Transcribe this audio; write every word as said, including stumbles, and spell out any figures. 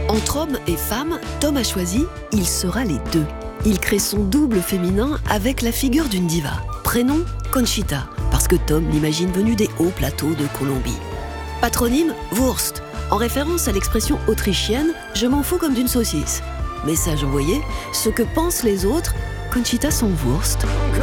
Entre homme et femme, Tom a choisi, il sera les deux. Il crée son double féminin avec la figure d'une diva. Prénom, Conchita, parce que Tom l'imagine venue des hauts plateaux de Colombie. Patronyme, Wurst, en référence à l'expression autrichienne « je m'en fous comme d'une saucisse ». Message envoyé, ce que pensent les autres, Conchita son Wurst.